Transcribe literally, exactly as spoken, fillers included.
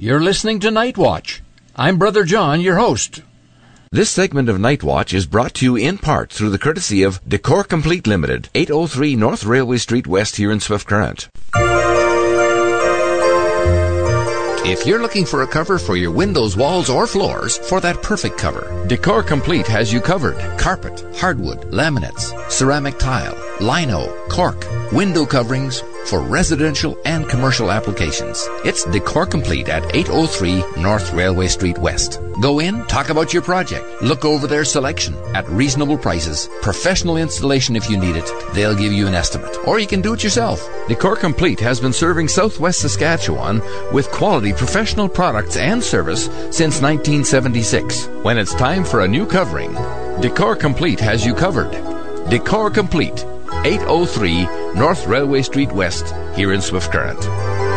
You're listening to Night Watch. I'm Brother John, your host. This segment of Night Watch is brought to you in part through the courtesy of Decor Complete Limited, eight oh three North Railway Street West here in Swift Current. If you're looking for a cover for your windows, walls, or floors, for that perfect cover, Decor Complete has you covered. Carpet, hardwood, laminates, ceramic tile, lino, cork, window coverings for residential and commercial applications. It's Decor Complete at eight oh three North Railway Street West. Go in, talk about your project, look over their selection at reasonable prices, professional installation if you need it. They'll give you an estimate, or you can do it yourself. Decor Complete has been serving Southwest Saskatchewan with quality professional products and service since nineteen seventy-six. When it's time for a new covering, Decor Complete has you covered. Decor Complete, eight oh three North Railway Street West, here in Swift Current.